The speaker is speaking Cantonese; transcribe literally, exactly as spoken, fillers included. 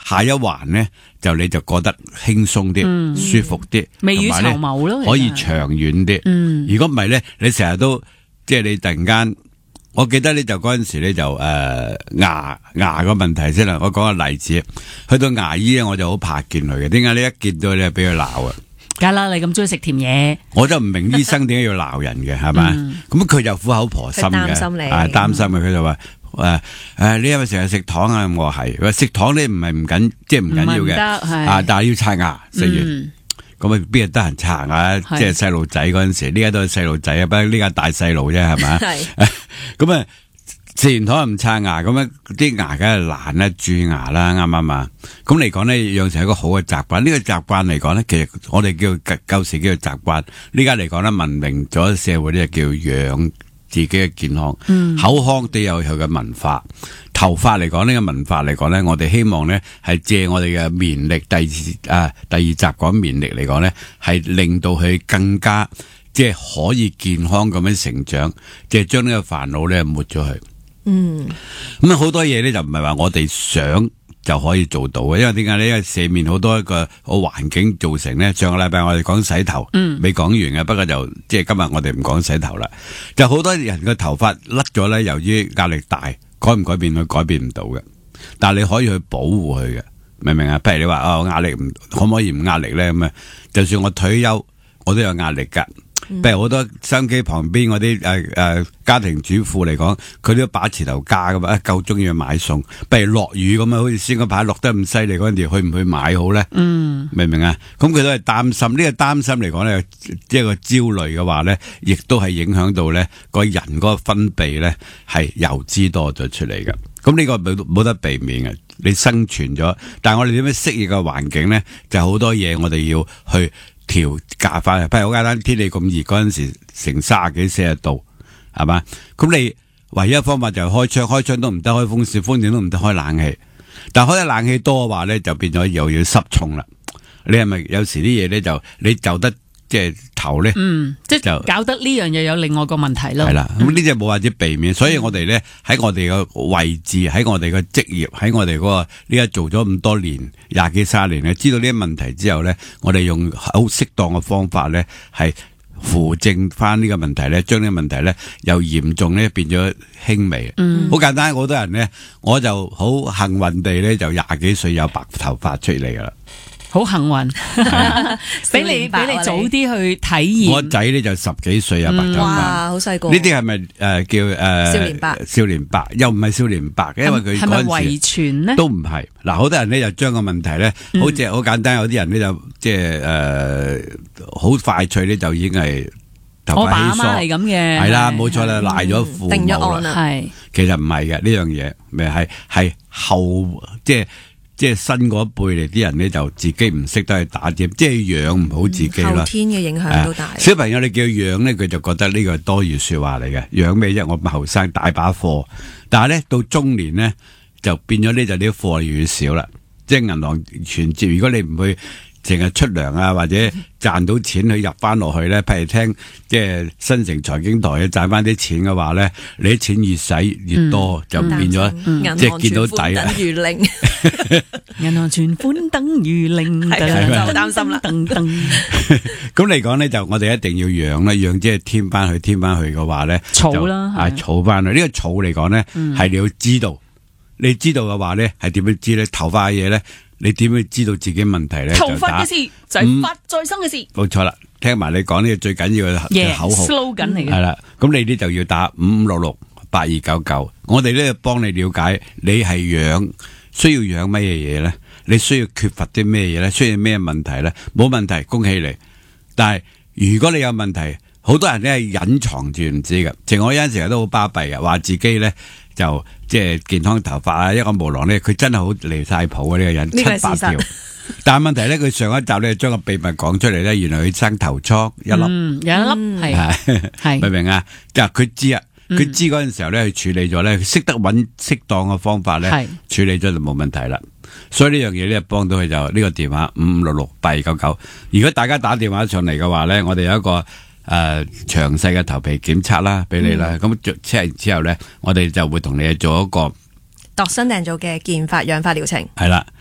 下一環咧就你就覺得輕鬆啲、嗯、舒服啲， 未雨綢繆咯， 可以長遠啲。嗯，如果唔係咧，你成日都即係你突然間，我記得咧就嗰陣時咧就誒、呃、牙牙個問題先啦。我講個例子，去到牙醫咧我就好怕見佢嘅。點解你一見到你就俾佢鬧啊？ 梗啦，你咁中意食甜嘢，我就唔明醫生點解要鬧人嘅，係咪？咁佢、嗯、就苦口婆心嘅，擔心你，啊擔心嘅，佢就話誒誒，你係咪成日食糖啊？我係，話食糖咧唔係唔緊，即係唔緊要嘅，啊，但係要刷牙，食完咁啊邊日得閒刷牙？即係細路仔嗰陣時，呢家都係細路仔啊，不過呢家大細路啫，係咪？係咁啊。食完糖唔刷牙，咁樣啲牙梗係爛啦，蛀牙啦，啱唔啱啊？咁嚟講咧，養成一個好嘅習慣。呢、這個習慣嚟講咧，其實我哋叫舊時叫做習慣。呢家嚟講咧，文明咗社會咧，叫養自己嘅健康。嗯、口腔都有佢嘅文化。頭髮嚟講呢、這個文化嚟講咧，我哋希望咧係借我哋嘅綿力，第二啊第二集講綿力嚟講咧，係令到佢更加即係可以健康咁樣成長，即係將呢個煩惱咧抹咗去。嗯，咁啊好多嘢咧就唔係話我哋想就可以做到嘅，因為點解咧？因為社面好多一個好環境造成咧。上個禮拜我哋講洗頭，嗯，未講完嘅，不過就即係今日我哋唔講洗頭啦。就好多人個頭髮甩咗咧，由於壓力大，改唔改變佢改變唔到嘅。但係你可以去保護佢嘅，明唔明啊？譬如你話哦壓力唔可唔可以唔壓力咧？咁啊，就算我退休，我都有壓力噶。譬如好多收音機旁邊嗰啲誒誒家庭主婦嚟講，佢都把持頭家噶嘛，夠中意去買餸。譬如落雨咁啊，好似先嗰排落得咁犀利嗰陣時，去唔去買好咧？嗯，明唔明啊？咁佢都係擔心，呢、這個擔心嚟講咧，即係個焦慮嘅話咧，亦都係影響到咧個人嗰個分泌咧係油脂多咗出嚟嘅。咁呢個冇冇得避免嘅，你生存咗，但係我哋點樣適應個環境咧，就好多嘢我哋要去調價翻，譬如好簡單，天氣咁熱嗰陣時，成卅幾四十度，係嘛？咁你唯一方法就係開窗，開窗都唔得，開風扇，風扇都唔得，開冷氣。但係開得冷氣多嘅話咧，就變咗又要濕重啦。你係咪有時啲嘢咧就你就得即係頭咧？嗯，即係就搞得呢樣嘢有另外個問題咯。係啦，咁呢隻冇話子避免，所以我哋咧喺我哋個位置，喺我哋個職業，喺我哋嗰個呢家做咗咁多年，廿幾卅年咧，知道呢啲問題之後咧，我哋用好適當嘅方法咧，係扶正翻呢個問題咧，將呢個問題咧由嚴重咧變咗輕微。嗯，好簡單，好多人咧，我就好幸運地咧，就廿幾歲有白頭髮出嚟噶啦。好幸運，俾你俾你早啲去體驗。我仔咧就十幾歲啊，白頭髮，哇，好細個。呢啲係咪誒叫誒、呃、少年白？少年白又唔係少年白嘅，因為佢係咪遺傳咧？都唔係。嗱，好多人咧就將個問題咧，好似好簡單，有啲人咧就即係誒好快脆咧就已經係頭髮稀疏。我爸阿媽係咁嘅，係啦，冇錯啦，賴咗父母啦。係，其實唔係嘅呢樣嘢，咪係係後即係。即係新嗰一輩嚟啲人咧，就自己唔識得去打針，即係養唔好自己啦。後天嘅影響都大。小朋友你叫佢養咧，佢就覺得呢個係多餘說話嚟嘅。養咩啫？我咁後生大把貨，但係咧到中年咧就變咗呢，就啲貨越嚟越少啦。即係銀行存折，如果你唔去淨係出糧啊，或者賺到錢去入翻落去咧，譬如聽即係新城財經台去賺翻啲錢嘅話咧，你啲錢越使越多，嗯、就變咗、嗯、即係見到底啦。等於零，銀行存款等於零，係啊，就擔心啦。噔噔，咁嚟講咧，就我哋一定要養啦，養即係添翻去，添翻去嘅話咧，儲啦，啊，儲翻去。呢個儲嚟講咧，係、嗯、你要知道，你知道嘅話咧，係點樣知咧？頭髮嘅嘢咧。你點會知道自己問題咧？頭髮嘅事就係發再生嘅事。冇錯啦，聽埋你講呢個最緊要嘅口號 slogan 嚟嘅。係啦，咁你呢就要打五五六六八二九九。我哋咧幫你了解你係養需要養乜嘢嘢咧？你需要缺乏啲咩嘢咧？需要咩問題咧？冇問題，恭喜你。但係如果你有問題，好多人咧係隱藏住唔知嘅。其實我有陣時都好巴閉嘅，話自己咧。就即係健康頭髮啊，一個毛囊咧，佢真係好離晒譜啊！呢個人七八條，但係問題咧，佢上一集咧將個秘密講出嚟咧，原來佢生頭瘡一粒，嗯、有一粒係係明唔明啊？即係佢知啊，佢知嗰陣時候咧，佢處理咗咧，佢識得揾適當嘅方法咧，處理咗就冇問題啦。所以呢樣嘢咧，幫到佢就呢、這個電話五五六六八二九九。如果大家打電話上嚟嘅話咧，我哋有一個。誒，詳細嘅頭皮檢測啦，俾你啦。咁測完之後咧，我哋就會同你做一個度身訂造嘅健髮養髮療程。 係啦，